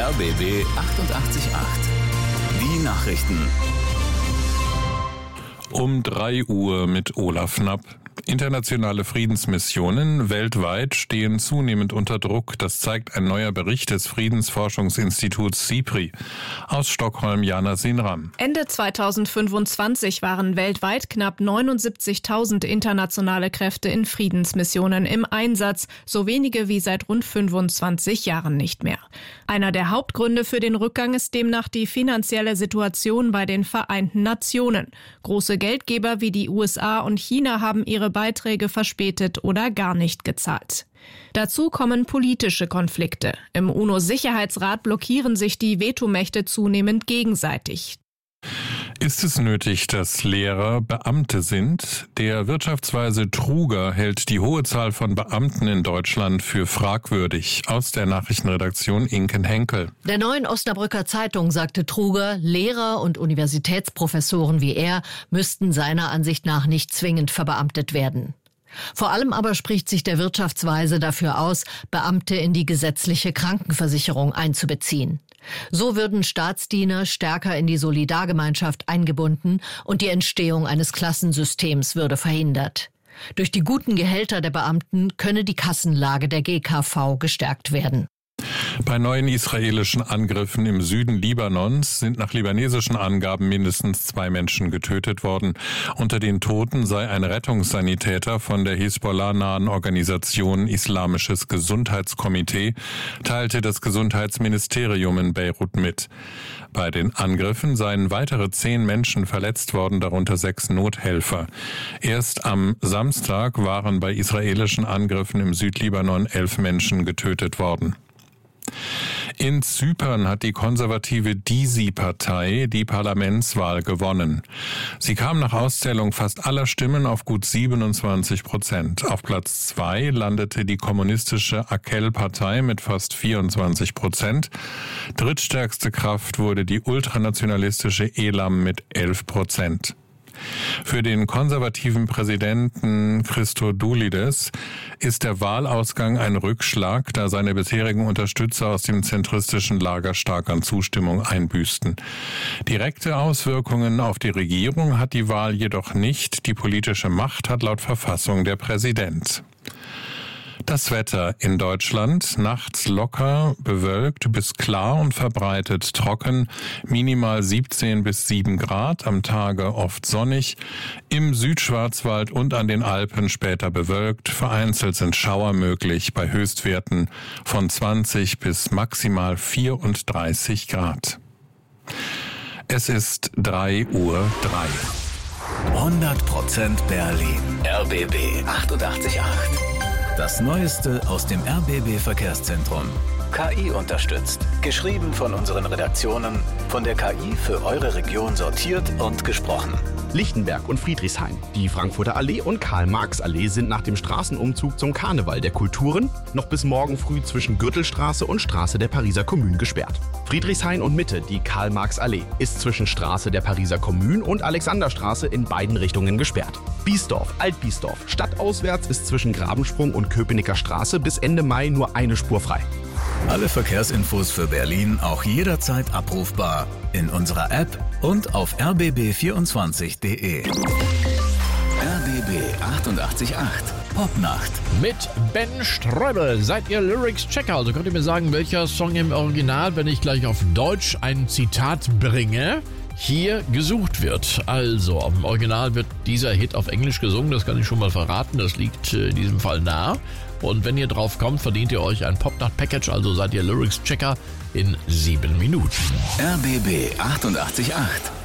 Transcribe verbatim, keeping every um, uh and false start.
R B B achtundachtzig Komma acht. Die Nachrichten. Um drei Uhr mit Olaf Knapp. Internationale Friedensmissionen weltweit stehen zunehmend unter Druck. Das zeigt ein neuer Bericht des Friedensforschungsinstituts SIPRI. Aus Stockholm Jana Sinram. Ende zweitausendfünfundzwanzig waren weltweit knapp neunundsiebzigtausend internationale Kräfte in Friedensmissionen im Einsatz, so wenige wie seit rund fünfundzwanzig Jahren nicht mehr. Einer der Hauptgründe für den Rückgang ist demnach die finanzielle Situation bei den Vereinten Nationen. Große Geldgeber wie die U S A und China haben ihre Beiträge verspätet oder gar nicht gezahlt. Dazu kommen politische Konflikte. Im UNO-Sicherheitsrat blockieren sich die Vetomächte zunehmend gegenseitig. Ist es nötig, dass Lehrer Beamte sind? Der Wirtschaftsweise Truger hält die hohe Zahl von Beamten in Deutschland für fragwürdig. Aus der Nachrichtenredaktion Inken Henkel. Der Neuen Osnabrücker Zeitung sagte Truger, Lehrer und Universitätsprofessoren wie er müssten seiner Ansicht nach nicht zwingend verbeamtet werden. Vor allem aber spricht sich der Wirtschaftsweise dafür aus, Beamte in die gesetzliche Krankenversicherung einzubeziehen. So würden Staatsdiener stärker in die Solidargemeinschaft eingebunden und die Entstehung eines Klassensystems würde verhindert. Durch die guten Gehälter der Beamten könne die Kassenlage der G K V gestärkt werden. Bei neuen israelischen Angriffen im Süden Libanons sind nach libanesischen Angaben mindestens zwei Menschen getötet worden. Unter den Toten sei ein Rettungssanitäter von der Hisbollah-nahen Organisation Islamisches Gesundheitskomitee, teilte das Gesundheitsministerium in Beirut mit. Bei den Angriffen seien weitere zehn Menschen verletzt worden, darunter sechs Nothelfer. Erst am Samstag waren bei israelischen Angriffen im Südlibanon elf Menschen getötet worden. In Zypern hat die konservative DiSI-Partei die Parlamentswahl gewonnen. Sie kam nach Auszählung fast aller Stimmen auf gut siebenundzwanzig Prozent. Auf Platz zwei landete die kommunistische Akel-Partei mit fast vierundzwanzig Prozent. Drittstärkste Kraft wurde die ultranationalistische Elam mit elf Prozent. Für den konservativen Präsidenten Christodoulides ist der Wahlausgang ein Rückschlag, da seine bisherigen Unterstützer aus dem zentristischen Lager stark an Zustimmung einbüßten. Direkte Auswirkungen auf die Regierung hat die Wahl jedoch nicht. Die politische Macht hat laut Verfassung der Präsident. Das Wetter in Deutschland: nachts locker, bewölkt bis klar und verbreitet trocken, minimal siebzehn bis sieben Grad, am Tage oft sonnig, im Südschwarzwald und an den Alpen später bewölkt, vereinzelt sind Schauer möglich bei Höchstwerten von zwanzig bis maximal vierunddreißig Grad. Es ist drei Uhr drei. hundert Prozent Berlin. R B B achtundachtzig Komma acht. Das Neueste aus dem R B B-Verkehrszentrum. K I unterstützt. Geschrieben von unseren Redaktionen, von der K I für eure Region sortiert und gesprochen. Lichtenberg und Friedrichshain, die Frankfurter Allee und Karl-Marx-Allee sind nach dem Straßenumzug zum Karneval der Kulturen noch bis morgen früh zwischen Gürtelstraße und Straße der Pariser Kommune gesperrt. Friedrichshain und Mitte, die Karl-Marx-Allee, ist zwischen Straße der Pariser Kommune und Alexanderstraße in beiden Richtungen gesperrt. Biesdorf, Alt-Biesdorf, stadtauswärts ist zwischen Grabensprung und Köpenicker Straße bis Ende Mai nur eine Spur frei. Alle Verkehrsinfos für Berlin auch jederzeit abrufbar in unserer App und auf r b b vierundzwanzig punkt d e. R B B achtundachtzig Komma acht Popnacht mit Ben Streubel. Seid ihr Lyrics-Checker? Also könnt ihr mir sagen, welcher Song im Original, wenn ich gleich auf Deutsch ein Zitat bringe, hier gesucht wird. Also, im Original wird dieser Hit auf Englisch gesungen, das kann ich schon mal verraten, das liegt in diesem Fall nah. Und wenn ihr drauf kommt, verdient ihr euch ein Popnacht-Package, also seid ihr Lyrics-Checker in sieben Minuten. R B B achtundachtzig Komma acht